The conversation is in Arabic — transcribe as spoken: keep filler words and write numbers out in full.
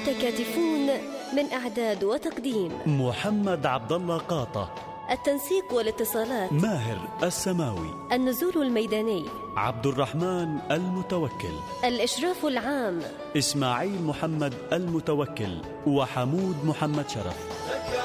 المتكاتفون من إعداد وتقديم محمد عبد الله قاطة. التنسيق والاتصالات ماهر السماوي. النزول الميداني عبد الرحمن المتوكل. الإشراف العام إسماعيل محمد المتوكل وحمود محمد شرف.